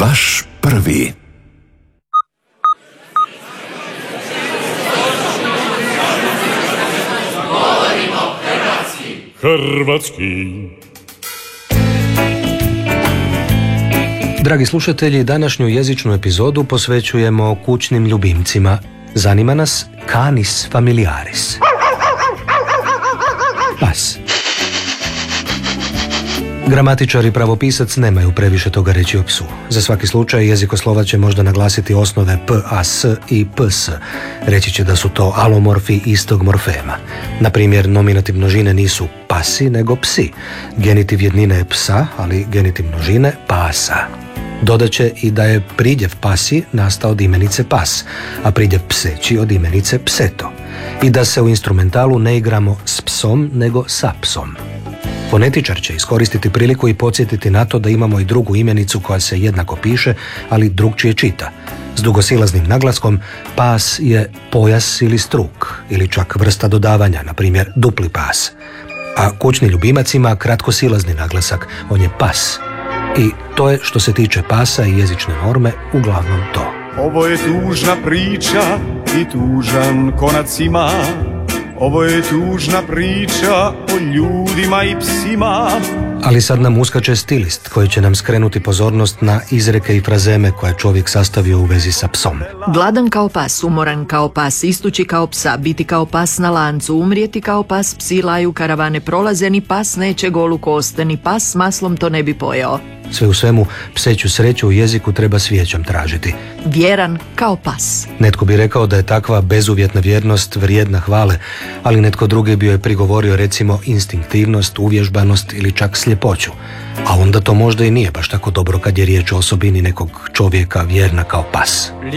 Vaš prvi. Hrvatski. Dragi slušatelji, današnju jezičnu epizodu posvećujemo kućnim ljubimcima. Zanima nas canis familiaris. Pas. Gramatičar i pravopisac nemaju previše toga reći o psu. Za svaki slučaj jezikoslovac će možda naglasiti osnove p, a, s i ps. Reći će da su to alomorfi istog morfema. Na primjer, nominativ množine nisu pasi, nego psi. Genitiv jednine je psa, ali genitiv množine pasa. Dodaće i da je pridjev pasi nastao od imenice pas, a pridjev pseći od imenice pseto. I da se u instrumentalu ne igramo s psom, nego sa psom. Fonetičar će iskoristiti priliku i podsjetiti na to da imamo i drugu imenicu koja se jednako piše, ali drukčije čita. S dugosilaznim naglaskom pas je pojas ili struk, ili čak vrsta dodavanja, na primjer dupli pas. A kućni ljubimac ima kratkosilazni naglasak, on je pas. I to je, što se tiče pasa i jezične norme, uglavnom to. Ovo je tužna priča i tužan konac ima. Ovo je tužna priča o ljudima i psima. Ali sad nam uskače stilist koji će nam skrenuti pozornost na izreke i frazeme koje je čovjek sastavio u vezi sa psom. Gladan kao pas, umoran kao pas, istući kao psa, biti kao pas na lancu, umrijeti kao pas, psi laju, karavane prolaze, ni pas neće golu koste, ni pas s maslom to ne bi pojeo. Sve u svemu, pseću sreću u jeziku treba svijećom tražiti. Vjeran kao pas. Netko bi rekao da je takva bezuvjetna vjernost vrijedna hvale, ali netko drugi bi joj prigovorio recimo instinktivnost, uvježbanost ili čak sljepoću. A onda to možda i nije baš tako dobro kad je riječ o osobini nekog čovjeka vjerna kao pas.